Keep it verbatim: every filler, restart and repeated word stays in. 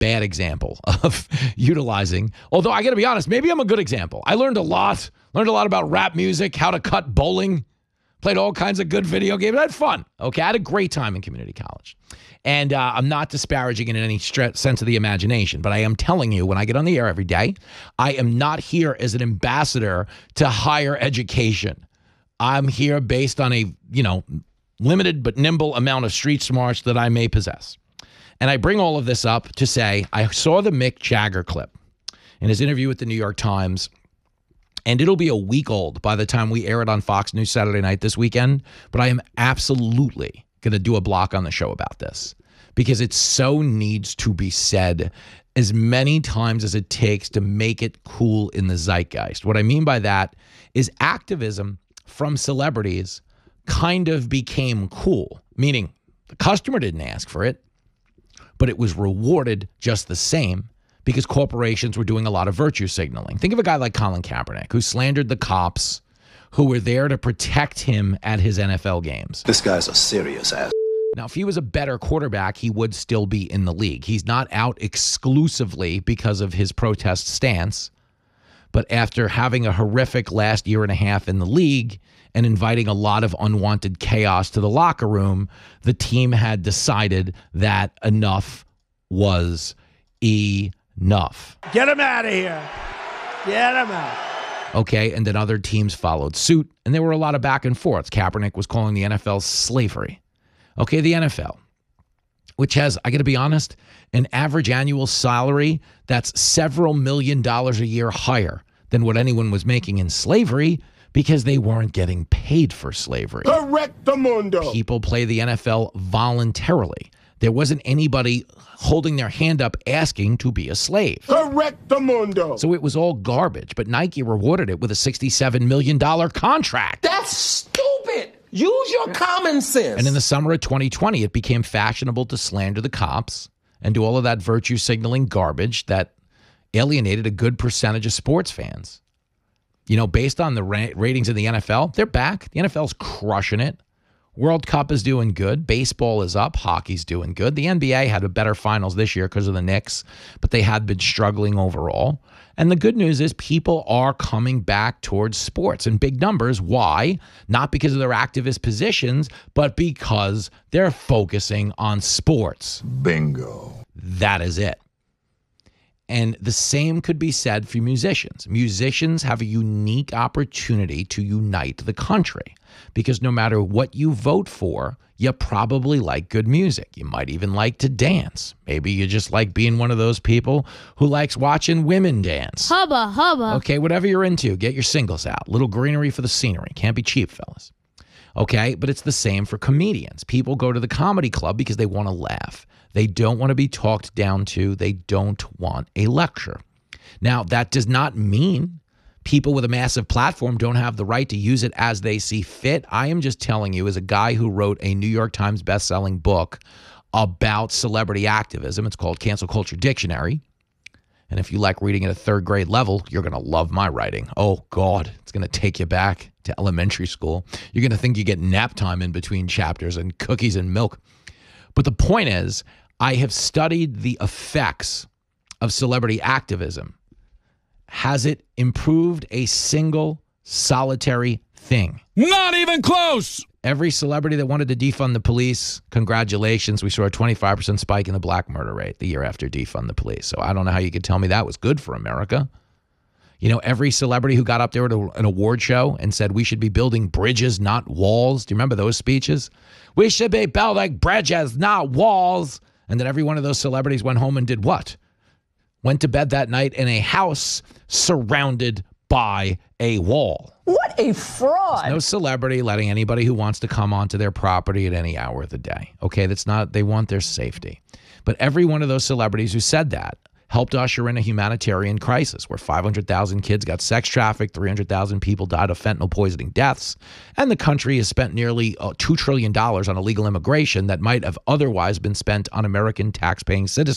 bad example of utilizing, although I got to be honest, maybe I'm a good example. I learned a lot, learned a lot about rap music, how to cut bowling, played all kinds of good video games. I had fun. Okay, I had a great time in community college. And uh, I'm not disparaging it in any stre- sense of the imagination, but I am telling you, when I get on the air every day, I am not here as an ambassador to higher education. I'm here based on a, you know, limited but nimble amount of street smarts that I may possess. And I bring all of this up to say, I saw the Mick Jagger clip in his interview with the New York Times, and it'll be a week old by the time we air it on Fox News Saturday night this weekend, but I am absolutely going to do a block on the show about this because it so needs to be said as many times as it takes to make it cool in the zeitgeist. What I mean by that is activism from celebrities kind of became cool, meaning the customer didn't ask for it, but it was rewarded just the same because corporations were doing a lot of virtue signaling. Think of a guy like Colin Kaepernick, who slandered the cops who were there to protect him at his N F L games. This guy's a serious ass. Now, if he was a better quarterback, he would still be in the league. He's not out exclusively because of his protest stance, but after having a horrific last year and a half in the league and inviting a lot of unwanted chaos to the locker room, the team had decided that enough was enough. Get him out of here. Get him out. Okay, and then other teams followed suit, and there were a lot of back and forths. Kaepernick was calling the N F L slavery. Okay, the N F L, which has, I got to be honest, an average annual salary that's several million dollars a year higher than what anyone was making in slavery because they weren't getting paid for slavery. Correctamundo. People play the N F L voluntarily. There wasn't anybody holding their hand up asking to be a slave. Correctamundo. So it was all garbage, but Nike rewarded it with a sixty-seven million dollars contract. That's stupid. Use your common sense. And in the summer of twenty twenty, it became fashionable to slander the cops and do all of that virtue signaling garbage that alienated a good percentage of sports fans. You know, based on the ra- ratings in the N F L, they're back. The N F L's crushing it. World Cup is doing good. Baseball is up. Hockey's doing good. The N B A had a better finals this year because of the Knicks, but they had been struggling overall. And the good news is people are coming back towards sports in big numbers. Why? Not because of their activist positions, but because they're focusing on sports. Bingo. That is it. And the same could be said for musicians. Musicians have a unique opportunity to unite the country because no matter what you vote for, you probably like good music. You might even like to dance. Maybe you just like being one of those people who likes watching women dance. Hubba, hubba. Okay, whatever you're into, get your singles out. Little greenery for the scenery. Can't be cheap, fellas. Okay, but it's the same for comedians. People go to the comedy club because they want to laugh. They don't want to be talked down to. They don't want a lecture. Now, that does not mean people with a massive platform don't have the right to use it as they see fit. I am just telling you, as a guy who wrote a New York Times best-selling book about celebrity activism, it's called Cancel Culture Dictionary. And if you like reading at a third grade level, you're going to love my writing. Oh, God, it's going to take you back to elementary school. You're going to think you get nap time in between chapters and cookies and milk. But the point is, I have studied the effects of celebrity activism. Has it improved a single solitary thing? Not even close. Every celebrity that wanted to defund the police, congratulations, we saw a twenty-five percent spike in the black murder rate the year after defund the police. So I don't know how you could tell me that was good for America. You know, every celebrity who got up there at a, an award show and said we should be building bridges, not walls. Do you remember those speeches? We should be building bridges, not walls. And then every one of those celebrities went home and did what? Went to bed that night in a house surrounded by a wall. What a fraud. There's no celebrity letting anybody who wants to come onto their property at any hour of the day. Okay, that's not, they want their safety. But every one of those celebrities who said that helped usher in a humanitarian crisis where five hundred thousand kids got sex trafficked, three hundred thousand people died of fentanyl poisoning deaths, and the country has spent nearly uh, two trillion dollars on illegal immigration that might have otherwise been spent on American taxpaying citizens.